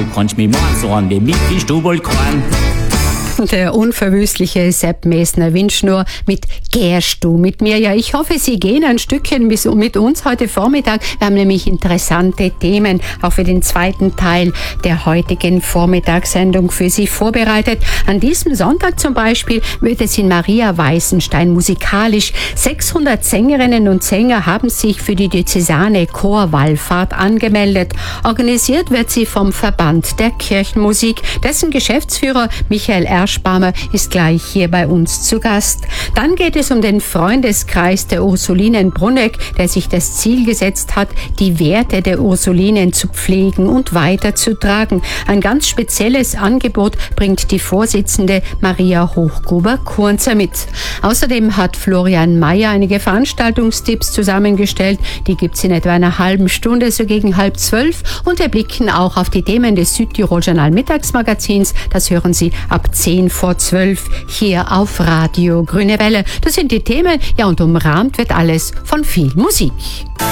kannst mich morgen sagen, wie mit bist du wohl kein. Der unverwüstliche Sepp Mesner wünscht nur mit gehst du mit mir. Ja, ich hoffe, Sie gehen ein Stückchen mit uns heute Vormittag. Wir haben nämlich interessante Themen auch für den zweiten Teil der heutigen Vormittagssendung für Sie vorbereitet. An diesem Sonntag zum Beispiel wird es in Maria Weißenstein musikalisch. 600 Sängerinnen und Sänger haben sich für die diözesane Chorwallfahrt angemeldet. Organisiert wird sie vom Verband der Kirchenmusik. Dessen Geschäftsführer Michael Erschbarmer ist gleich hier bei uns zu Gast. Dann geht es um den Freundeskreis der Ursulinen Brunegg, der sich das Ziel gesetzt hat, die Werte der Ursulinen zu pflegen und weiterzutragen. Ein ganz spezielles Angebot bringt die Vorsitzende Maria Hochgruber-Kurnzer mit. Außerdem hat Florian Mayer einige Veranstaltungstipps zusammengestellt. Die gibt's in etwa einer halben Stunde, so gegen 11:30. Und wir blicken auch auf die Themen des Südtirol Journal Mittagsmagazins. Das hören Sie ab 10:10 hier auf Radio Grüne Welle. Das sind die Themen, ja, und umrahmt wird alles von viel Musik.